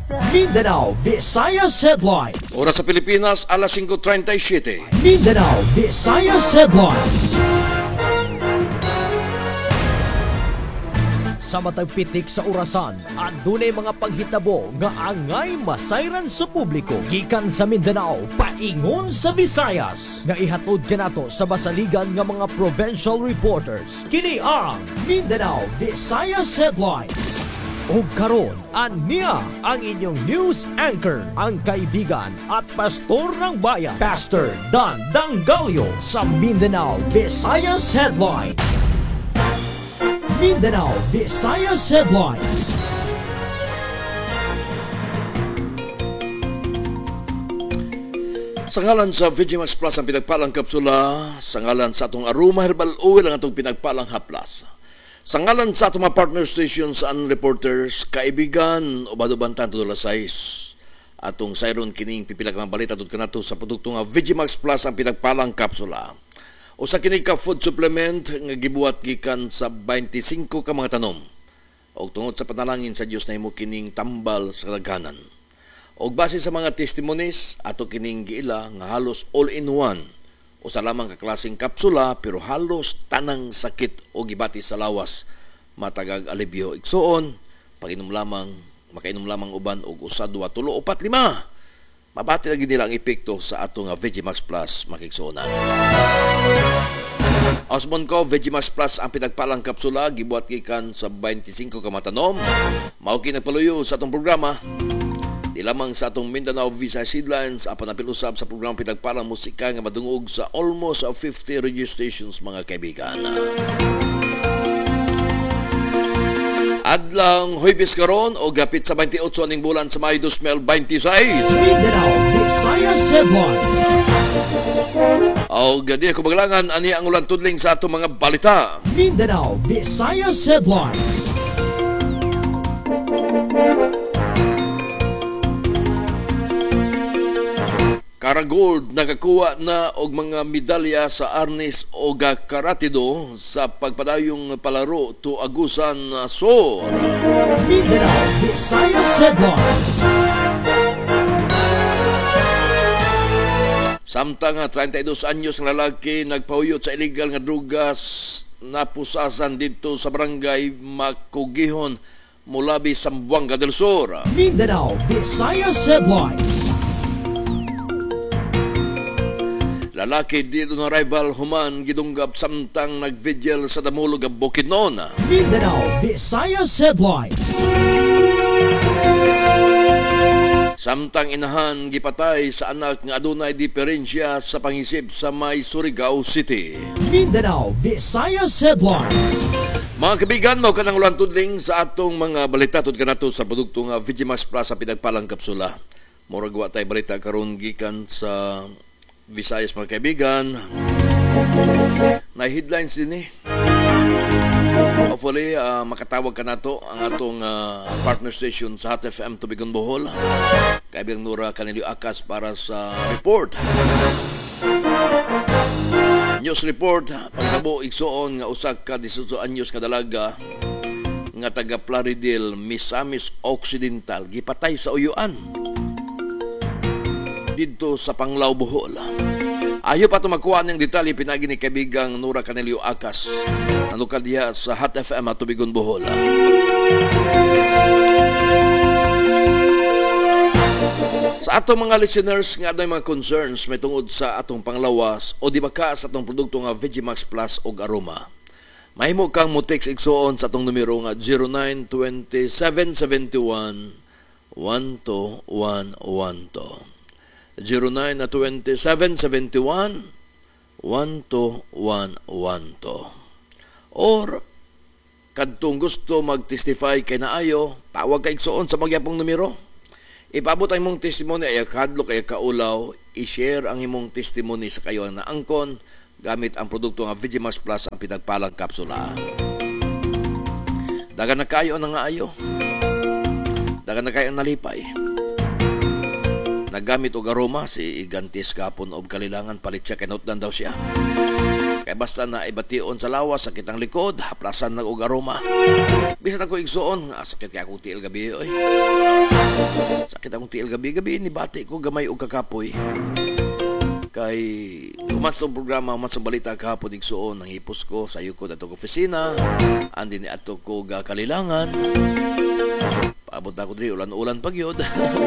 Mindanao Visayas Headline. Oras sa Pilipinas, alas 5:37. Mindanao Visayas Headlines. Sa matag pitik sa orasan, adunay mga panghitabo nga angay masayran sa publiko. Gikan sa Mindanao, paingon sa Visayas. Nga ihatod kanato sa basaligan nga mga provincial reporters. Kini ang Mindanao Visayas Headlines. O karon, ania ang inyong news anchor, ang kaibigan at pastor ng bayan, Pastor Dan Dangalio sa Mindanao Visayas Headlines. Mindanao Visayas Headlines. Sa ngalan sa Vegimax Plus ang pinagpalang kapsula, sa ngalan sa atong Aroma Herbal Oil ang atong pinagpalang haplas. Sa ngalan sa atong mga partner stations and reporters, kaibigan o badubantan tudula sais. Atong sayron kining pipila ka mga balita tudto kanato sa produkto nga Vegimax Plus ang pinagpalang kapsula. O sa kini ka food supplement nga gibuhat gikan sa 25 ka mga tanom. O tungod sa panalangin sa Dios na himo kining tambal sa kadaghanan. O base sa mga testimonies ato kining giila nga halos all-in-one o sa lamang ka klaseng kapsula pero halos tanang sakit o gibati sa lawas matagag alibyo igsoon pag-inom lamang makainom lamang uban og usa, duha, tulo, upat, lima. Mabati lagi nila ang epekto sa ato nga Vegimax Plus makigsuonan. Osmon ko, Vegimax Plus ang pinagpalang kapsula gibuhat gikan sa 25 ka matanom. Mao kini nagpaluyo sa atong programa. Di lamang sa atong Mindanao Visayas Headlines apan napilusab sa programa pinagpalang musika nga madungog sa almost 50 radio stations mga kaibigan. Adlang Huwebes karon o gapit sa 28 aning bulan sa Mayo 2026. Mindanao Visayas Headlines. O gadi ako maglangan ani ang ulan tudling sa atong mga balita. Mindanao Visayas Headlines. Karagold nakakuha na og mga medalya sa arnis o karatido sa pagpadayong palaro to Agusan Sur. Mindanao Visayas Headlines. Samtang 32 anyos ng lalaki nagpahuyot sa illegal nga drugas napusasan dito sa barangay Makugihon, Mulabi, Zamboanga del Sur. Mindanao Visayas Headlines. Lalaki dito na rival human gidunggab samtang nagvigil sa damulog ang Bukidnon. Mindanao Visayas Headlines. Samtang inahan gipatay sa anak nga adunay diferensya sa pangisip sa may Surigao City. Mindanao Visayas Headlines. Mga kaibigan, mao kanang ulan tudling sa atong mga balita tud kanato sa produkto nga Vegimax Plus sa pinagpalang kapsula. Murag wa tay balita karon gikan sa Visayas mga kaibigan. Na headlines din eh. Hopefully, makatawag ka na to ang atong partner station sa Hot FM Tubigon Bohol. Kaibigang Nura Canelio Akas para sa report. News report, pagtabo igsoon nga usa ka 18 anyos kadalaga nga taga Plaridel, Misamis Occidental gipatay sa uyuan dito sa Panglao, Bohol. Ayo pa ito magkuha ng detalye pinagi ni kaibigang Nura Canelio Akas na lokal diha sa Hot FM at Tubigon, Bohol. Sa atong mga listeners nga adunay mga concerns may tungod sa atong panglawas o di ba ka sa atong produkto nga Vegimax Plus o Aroma, mahimo kang mo text igsuon sa atong numero nga 092771 12112. 092771 12112. Or kadtong gusto mag-testify kay naayo, tawag ka igsuon sa magyapong numero. Ipabot ang imong testimony ay kadlok ay kaulaw, i-share ang imong testimony sa kayo na angkon gamit ang produkto nga Vegimax Plus ang pinagpalang kapsula. Dagan na kayo na nga ayo. Dagan na kayo nalipay. Nagamit og aroma si Igantis kapon og kalilangan palit siya kinutdan daw siya. Kay basta na ibation sa lawas sakit ang likod, haplasan na og aroma. Bisan ako igsuon, sakit kay akong tiil gabi oy. sakit akong tiil gabi-gabi ni bati ko gamay og kakapoy. Kay umas sa programa, umas sa balita kahapon igsuon ang hipos ko sa ko dato opisina, andi ni ato ko ga Kalilangan. Paabot na ko diri ulan-ulan pagyod.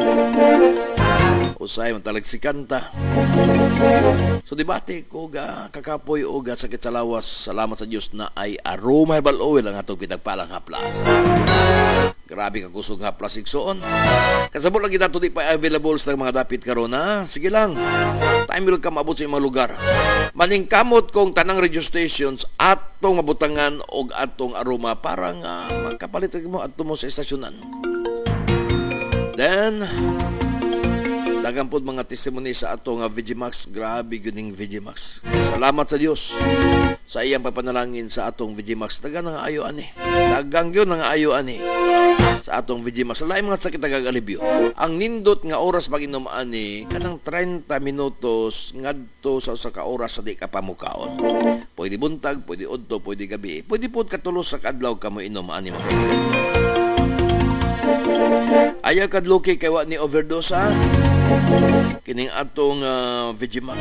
Usay man talag si kanta. So dibati ko ga kakapoy o ga sakit sa lawas. Salamat sa Dios na ay Aroma Herbal Oil ang atong pinagpalang haplas. Grabe ka kusog haplas igsuon. Kasabot lagi nato di pa available sa mga dapit karon ha. Sige lang. Time will come abot sa mga lugar. Maningkamot kong tanang radio stations atong mabutangan og atong aroma para nga magkapalit mo ato mo sa estasyonan. Then dagan pod mga testimony sa ato nga Vigimax. Grabe gyud Vigimax. Salamat sa Dios sa iyang papanalangin sa atong Vigimax. Dagan nga ayo ani. Dagang gyud nga ayo ani sa atong Vigimax. Lain mga sakit nagagalibyo. Ang nindot nga oras pag-inom ani kanang 30 minutos ngadto sa usa ka oras sa di ka pamukaon. Pwede buntag, pwede udto, pwede gabi. Pwede pod katulos sa kadlaw ka mo inom ani mga kaibigan. Ayaw kadluki kay wa ni overdose ha. Kining atong Vigimax.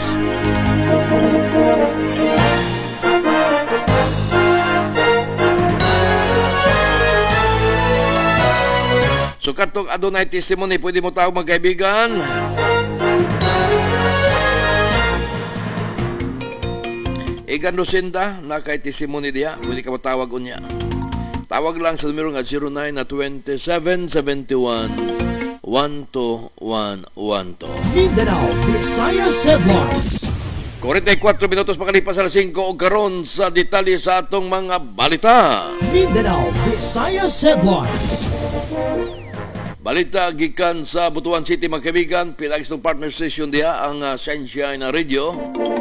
So katong adunay testimony pwede mo tawag mga kaibigan. Igan Lucinda na kay testimony diha, pwede ka matawag unya. Tawag lang sa numero nga 09-2771-12112. Mindanao Visayas Headlines. 44 minutos makalipas alas 5 o karon sa detalye sa atong mga balita. Mindanao Visayas Headlines. Balita gikan sa Butuan City mga kaibigan, pilagis ng partner station diha ang Sunshine Radio.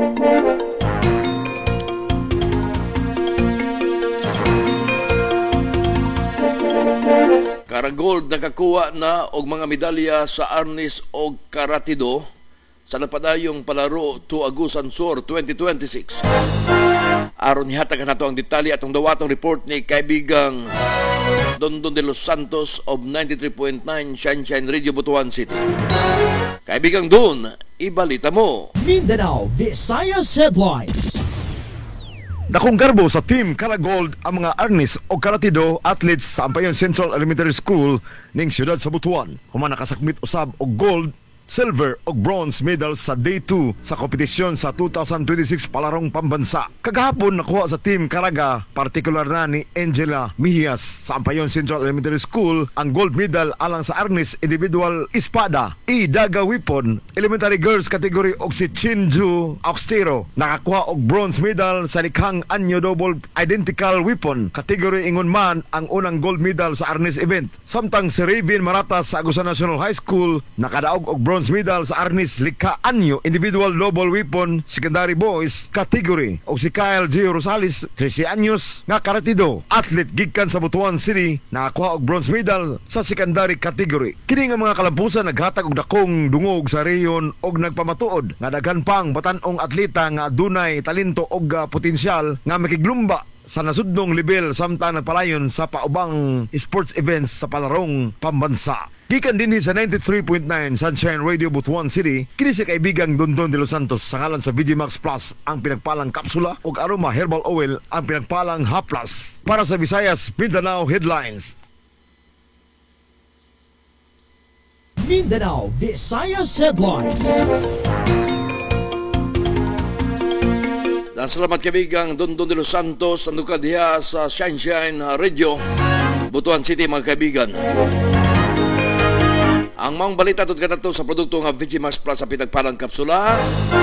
Karagold nakakuha na og mga medalya sa arnis o karatido sa napadayong palaro to Agusan Sur 2026. Aron nihatag nato ang detalye atong dawatong report ni kaibigang Dondon de los Santos of 93.9 Sunshine Radio Butuan City. Kaibigang Don, ibalita mo. Mindanao Visayas Headlines. Dakong garbo sa Team Karagold ang mga arnis o karatido athletes sa Ampayon Central Elementary School ning siyudad sa Butuan. Human nakasakmit usab og gold, silver ug bronze medals sa Day 2 sa kompetisyon sa 2026 palarong pambansa. Kagahapon nakuha sa Team Karaga, partikular na ni Angela Mihias sa Ampayon Central Elementary School ang gold medal alang sa arnis individual espada, daga weapon, elementary girls category og si Chinju Austero nakakuha og bronze medal sa likhang anyo double identical weapon category ingon man ang unang gold medal sa arnis event. Samtang si Raven Maratas sa Agusan National High School nakadaog og bronze medal sa arnis likha anyo individual double weapon secondary boys category o si Kyle G. Rosales 13 anyos nga karatido athlete gikan sa Butuan City nakakuha og bronze medal sa secondary category. Kini nga mga kalampusan naghatag og dakong dungog sa reyon og nagpamatuod nga daghan pang batan-ong atleta nga dunay talento og potensyal nga makiglumba sa nasudnong level samtang nagpalayon sa paubang sports events sa palarong pambansa. Gikan din sa 93.9 Sunshine Radio Butuan City, kini si kaibigang Dondon de los Santos sa ngalan sa Vigimax Plus ang pinagpalang kapsula ug Aroma Herbal Oil ang pinagpalang haplas. Para sa Visayas Mindanao Headlines. Mindanao Visayas Headlines. Dan salamat kaibigang Dondon de los Santos ang diha sa Sunshine Radio Butuan City mga kaibigan. Ang mga balita tut kanato sa produkto nga Vigimax Plus sa pinagpalang kapsula.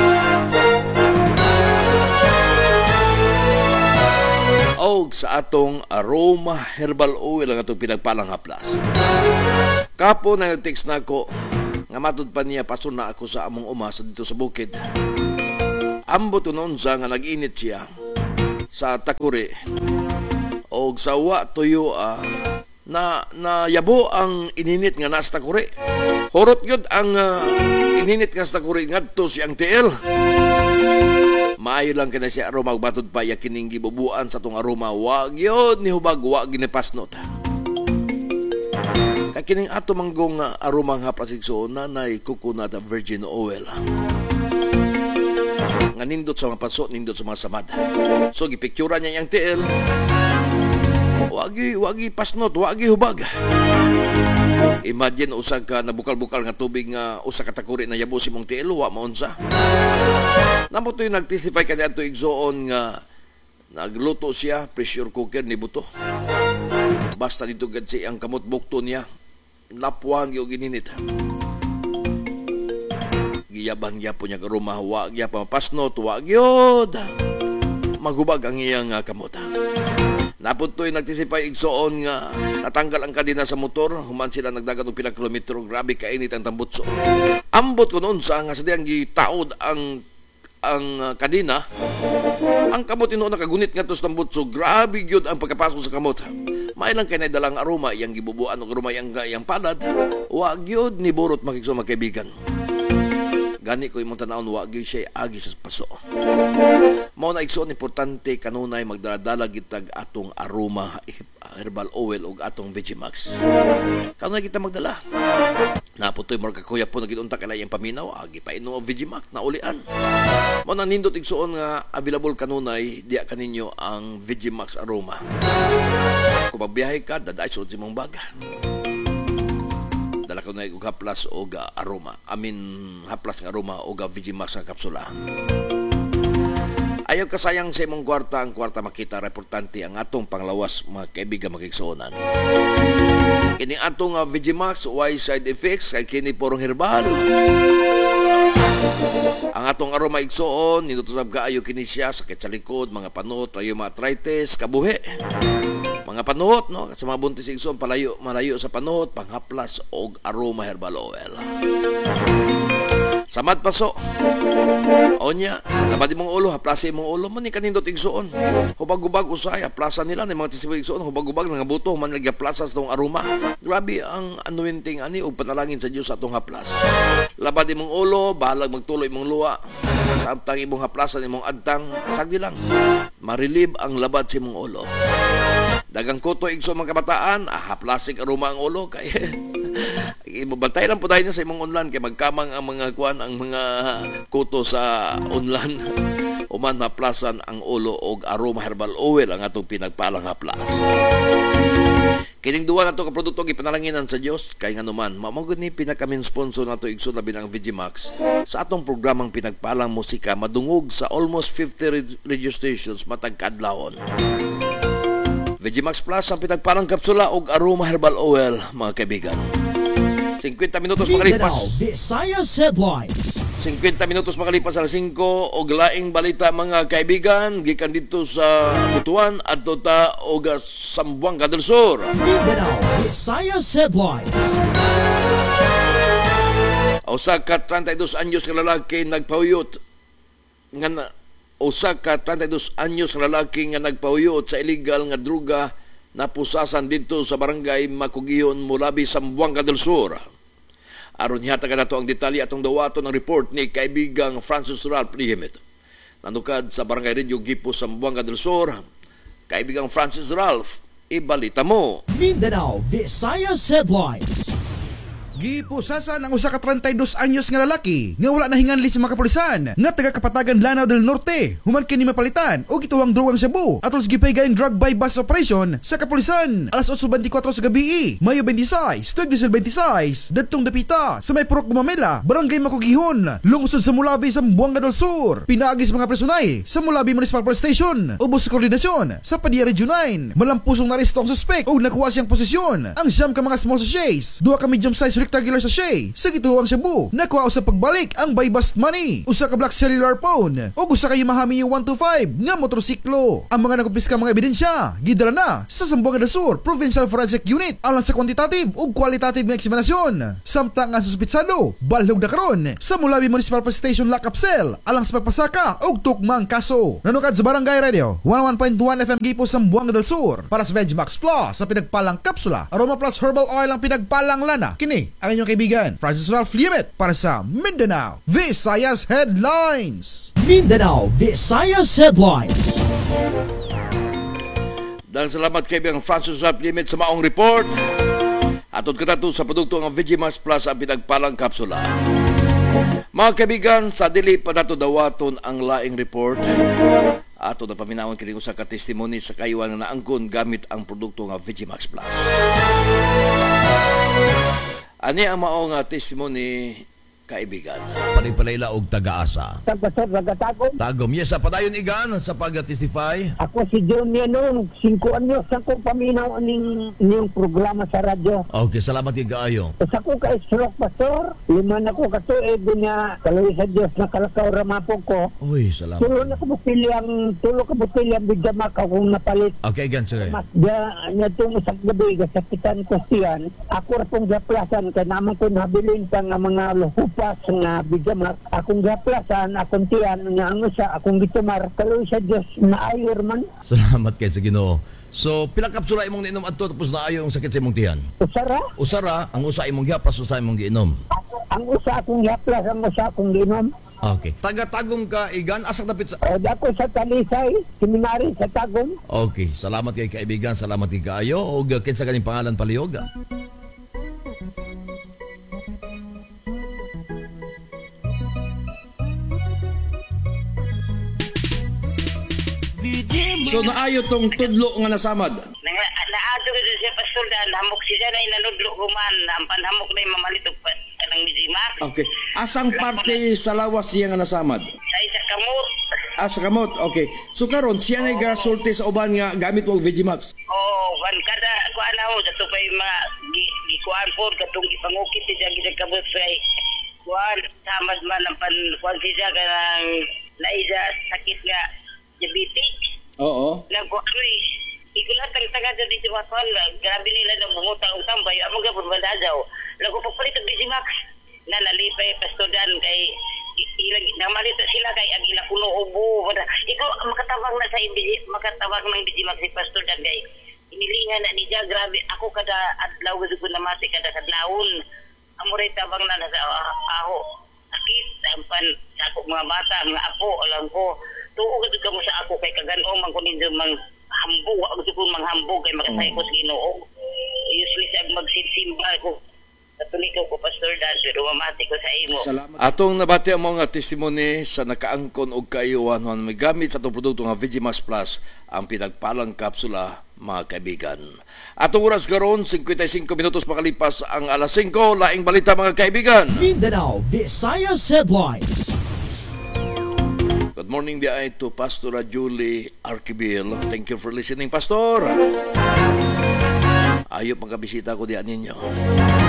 Og sa atong Aroma Herbal Oil ang atong pinagpalang haplas. Kapo na text na ako nga matud pa niya pasun na ako sa among uma sa dito sa bukid. Ambot noon sa nga nag-init siya sa Takuri. Og sa wa tuyo na yabo ang ininit nga nasa Takuri. Horot yun ang ininit nga sa Takuri ngadto siyang TL. Maayo lang kina si aroma batod pa yakining gibubuan sa tong aroma. Wag yun ni hubag, wag ginipasnot. Kaya kining ato manggong aromang haplas igsoon na coconut virgin oil. Nga nindot sa mga paso, nindot sa mga samad. So, gipiktura niya yung tiil. Wagi pasnot, wagi hubag. Imagine, usa ka nabukal-bukal nga tubig nga usa ka takuri na yabo si mong tiil, wa maunsa. Namo to yung nag-testify kanya ato igsoon nga nagluto siya, pressure cooker ni buto. Basta dito gad siya ang kamot bukto niya. Lapuan yung gininit. Giyabang niya po niya karuma, wag niya pa mapasnot, wag yun. Maghubag ang iyang kamot. Napod to'y nagtisipay igsoon nga natanggal ang kadina sa motor, human sila nagdagan og pilang kilometro, grabe kainit ang tambutso. Ambot ko noon sa nga sadyang gitaod ang kadina, ang kamot ino nakagunit nga to sa tambutso, grabe gyud ang pagkapasok sa kamot. May lang kay dalang aroma yang gibubuan og aroma yang palad, wag gyud ni burot makigso magkaibigan. Gani ko imong tanawon wa gyud siya agi sa paso. Mao na igsoon importante kanunay magdala gitag atong aroma herbal oil ug atong Vegimax. Kanunay kita magdala. Naputoy mga kakuya po nagidunta kay iyang paminaw agi pa ino Vegimax na ulian. Mao na nindot igsoon nga available kanunay diya kaninyo ang Vegimax aroma. Kung magbiyahe ka daday sulod imong bag. Dala ko na yung haplas o aroma. Haplas ng aroma o Vegimax nga kapsula. Ayaw kasayang sa imong kwarta, ang kwarta makita, reportante ang atong panglawas mga kaibigan magigsuonan. Kini atong Vegimax, why side effects, kay kini porong herbal. Ang atong aroma igsoon, ninutusab kaayo kini siya, sakit sa likod, mga panot, rheumatoid, kabuhi. Mga panuhot, no? Sa mga buntis igsoon, malayo sa panuhot, panghaplas o aroma herbal oil. Samad paso. Onya, labad mong ulo, haplasi mong ulo, man ni kanindot igsoon. Hubag-hubag usay, haplasan nila, ni mga tisipag igsoon, hubag-hubag, nangabuto, man nagyaplasa sa itong aroma. Grabe ang anointing ani, o panalangin sa Diyos sa itong haplas. Labad mong ulo, bahalag magtuloy mong luwa. Samtang imong haplasan, imong adtang, sagdi lang. Marilib ang labad sa imong ulo. Dagang kuto igso mga kabataan, haplasik aroma ang ulo kay bantay lang po tayo sa imong online kay magkamang ang mga kuan ang mga kuto sa online. Uman maplasan ang ulo og aroma herbal oil ang atong pinagpalang haplas. Kining duwa nato ka produkto gipanalanginan sa Dios kay nganuman mao ni pinaka-main sponsor nato igsoon labi ang Vegimax sa atong programang pinagpalang musika madungog sa almost 50 radio stations matag kadlawon. Vegimax Plus ang pinagparang kapsula og aroma herbal oil, mga kaibigan. 50 minutos makalipas. Visayas Headlines. 50 minutos makalipas alas 5 og laing balita, mga kaibigan, gikan dito sa Butuan adto ta og Zamboanga del Sur. Mindanao Visayas Headlines. Usa ka 32 anyos nga lalaki nagpahuyot nga usa ka 32 anyos nga lalaki nga nagpahuyot sa illegal nga druga na pusasan dito sa barangay Makugihon, Mulabi, Zamboanga del Sur. Aron hihatag nato ang detalye atong dawaton ng report ni kaibigang Francis Ralph Lihimit. Nanukad sa barangay Radio Gipo, Zamboanga del Sur. Kaibigang Francis Ralph, ibalita mo. Mindanao Visayas Headlines. Gipusasan ang usa ka 32 anyos nga lalaki nga wala nahinganli sa mga kapulisan nga taga Kapatagan, Lanao del Norte human kini mapalitan og gituwang druwang Cebu atol sa gipaygaing drug buy bust operation sa kapulisan alas 8:24 sa gabi Mayo 26 tuig 2026 dadtong dapita sa may Purok Gumamela, Barangay Makugihon, lungsod sa Mulabi, Zamboanga del Sur. Pinaagis mga personay sa Mulabi Municipal Police Station ubos sa koordinasyon sa Padilla Region 9. Malampusong naresto ang suspect og nakuha siyang posisyon ang siyam ka mga small sachets, duha ka medium size rectangular sachet sa gituwang Cebu. Nakuha sa pagbalik ang buy bust money, usa ka black cellular phone ug usa ka Yamaha Mio 125 nga motorsiklo. Ang mga nakumpiska mga ebidensya gidala na sa Zamboanga del Sur Provincial Forensic Unit alang sa quantitative ug qualitative nga eksaminasyon. Samtang ang suspitsado balhog na karon sa Mulabi Municipal Police Station Lock-up Cell alang sa pagpasaka og tukmang kaso. Nanukad sa Barangay Radio 101.1 FM Gipo, Zamboanga del Sur para sa Vegimax Plus sa pinagpalang kapsula Aroma Plus Herbal Oil ang pinagpalang lana. Kini ang inyong kaibigan Francis Ralph Lihimit para sa Mindanao Visayas Headlines. Mindanao Visayas Headlines. Dahil salamat kaibigan Francis Ralph Lihimit sa maong report. Atod kanato sa produkto nga Vegimax Plus ang pinagpalang kapsula. Mga kaibigan, sa dili pa nato dawaton ang laing report. Ato na paminawon kini usa ka testimony sa kayuan nga naangkon gamit ang produkto nga Vegimax Plus. Ani ang mao nga testimony, kaibigan. Panipalayla og taga-asa. Pastor Ragatagom. Tagom, yes, sa padayon igan sa pag-testify. Ako si John Yanong, 5 anyos ako paminaw ning programa sa radyo. Okay, salamat kay kaayo. Sa ko ka stroke pastor, 5 na ko katuig niya kaloy sa Dios na kalakaw ramapog ko. Uy, salamat. Tulo ka botilyang bigama ka kung napalit. Okay, gan sir. Mas niya itong isang gabi sa Kitan Kostian, ako ra pong gaplasan kaya naman ko nabilin pa nga mga luhupas nga bigama. Akong gaplasan, akong tiyan, nga ang usa, akong gitumar. Kaloy sa Dios na ayor man. Salamat kay sa Ginoo. So, pilang kapsula imong niinom adto tapos naayo ang sakit sa imong tiyan? Usara, Usara, ang usa imong gihapas, usa imong giinom. ang usa akong gaplas, ang usa akong ginom. Okay. Taga-tagom ka, igan, asak dapit sa... Dako sa Talisay, seminary sa Tagum. Okay, salamat kay kaibigan, salamat kay kaayo. O kinsa ganing pangalan palihog? So naayo tong tudlo nga nasamad. Naadto ko siya pastor dan hamok siya na inanudlo kuman ang panhamok na mamalitog pa ng Vegimax. Okay. Asang parte sa lawas siya nga nasamad? Sa isa kamot. Sa kamot. Okay. So karon siya na gasulti sa uban nga gamit og Vegimax. Wan kada kuan na mo dato pay mga gikuan po katong ipangukit siya gid kamot say kuan samad man ang pan kuan siya kanang naida sakit nga diabetes. Oo. Nagko igulat ang taga dito waswal grabe nila na bumutang og tambay among gapon bandadaw lago pagpalit og Vegimax na nalipay pastodan kay ilang namalita sila kay agila kuno ubo ikaw makatabang na sa makatabang ng Vegimax si pastodan kay inilingan na niya grabe ako kada adlaw gud ko namati kada kadlawon amuray tabang na sa aho sakit sampan sa ako mga bata mga apo alam ko tuo gud kamo sa ako kay kaganon man ko ninyo mang hambog ako ko mang hambog kay makasay ko sa Ginoo usually sa magsimba ko Katoliko ko pastor dan pero mamati ko sa imo. Salamat. Atong nabati ang mga testimony sa nakaangkon og kaayuhan nga may gamit sa atong produkto nga Vegimax Plus ang pinagpalang kapsula, mga kaibigan. Atong oras karon 55 minutos makalipas ang alas 5, laing balita mga kaibigan. Mindanao Visayas Headlines. Good morning di to Pastor Julie Arquibil. Thank you for listening, Pastor. Ayop magkabisita ko diyan ninyo.